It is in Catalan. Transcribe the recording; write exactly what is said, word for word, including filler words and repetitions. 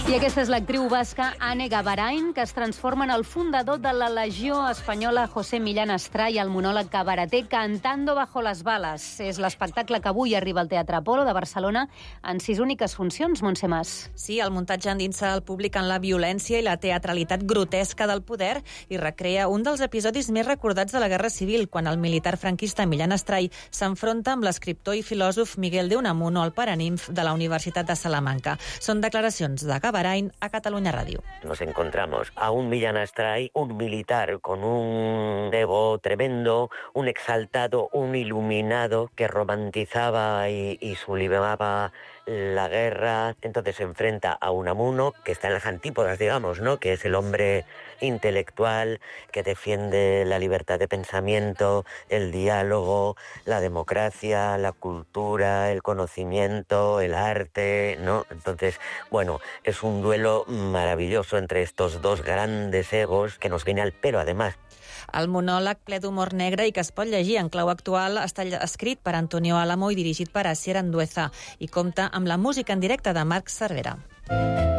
I aquesta és l'actriu basca Ane Gavarain, que es transforma en el fundador de la Legió Espanyola José Millán Astray, el monòleg cabareter Cantando bajo las balas. És l'espectacle que avui arriba al Teatre Apolo de Barcelona en sis úniques funcions, Montse Mas. Sí, el muntatge endinsa el públic en la violència i la teatralitat grotesca del poder i recrea un dels episodis més recordats de la Guerra Civil, quan el militar franquista Millán Astray s'enfronta amb l'escriptor i filòsof Miguel de Unamuno, el paranimf de la Universitat de Salamanca. Són declaracions de Gavarain a Catalunya Ràdio. Nos encontramos a un Millán Astray, un militar con un ego tremendo, un exaltado, un iluminado que romantizaba y, y sublimaba la guerra. Entonces se enfrenta a Unamuno, que está en las antípodas, digamos, ¿no? Que es el hombre intelectual que defiende la libertad de pensamiento, el diálogo, la democracia, la cultura, el conocimiento, el arte, ¿no? Entonces, bueno, es un duelo maravilloso entre estos dos grandes egos que nos viene al pelo, además. El monòleg ple d'humor negre i que es pot llegir en clau actual està escrit per Antonio Álamo i dirigit per Asier Andueza i compta amb la música en directe de Marc Cervera.